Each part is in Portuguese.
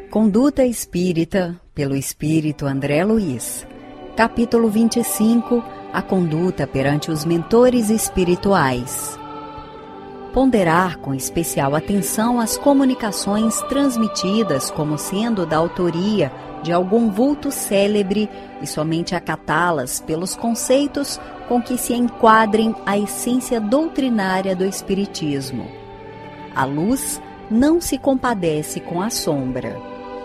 Conduta Espírita, pelo Espírito André Luiz. Capítulo 25. A conduta perante os mentores espirituais. Ponderar com especial atenção as comunicações transmitidas como sendo da autoria de algum vulto célebre e somente acatá-las pelos conceitos com que se enquadrem a essência doutrinária do Espiritismo. A luz não se compadece com a sombra.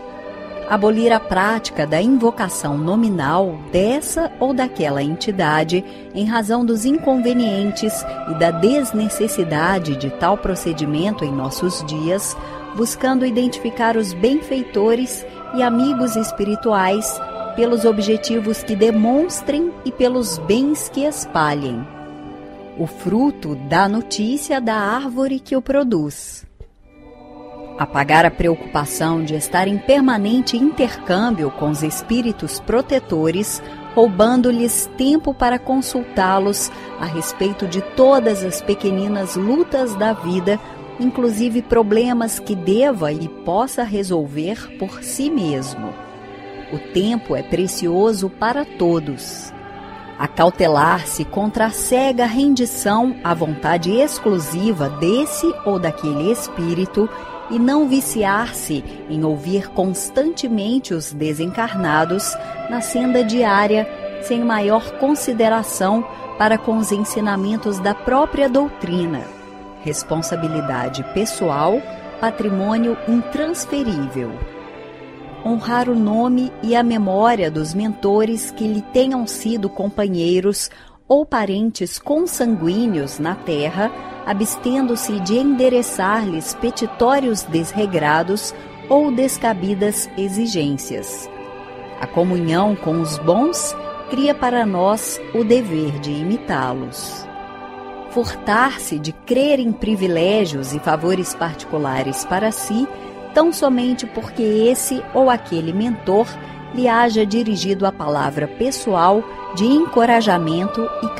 Abolir a prática da invocação nominal dessa ou daquela entidade em razão dos inconvenientes e da desnecessidade de tal procedimento em nossos dias, buscando identificar os benfeitores e amigos espirituais pelos objetivos que demonstrem e pelos bens que espalhem. O fruto dá notícia da árvore que o produz. Apagar a preocupação de estar em permanente intercâmbio com os espíritos protetores, roubando-lhes tempo para consultá-los a respeito de todas as pequeninas lutas da vida, inclusive problemas que deva e possa resolver por si mesmo. O tempo é precioso para todos. Acautelar-se contra a cega rendição à vontade exclusiva desse ou daquele espírito e não viciar-se em ouvir constantemente os desencarnados na senda diária, sem maior consideração para com os ensinamentos da própria doutrina. Responsabilidade pessoal, patrimônio intransferível. Honrar o nome e a memória dos mentores que lhe tenham sido companheiros ou parentes consanguíneos na terra, abstendo-se de endereçar-lhes petitórios desregrados ou descabidas exigências. A comunhão com os bons cria para nós o dever de imitá-los. Furtar-se de crer em privilégios e favores particulares para si, tão somente porque esse ou aquele mentor lhe haja dirigido a palavra pessoal de encorajamento e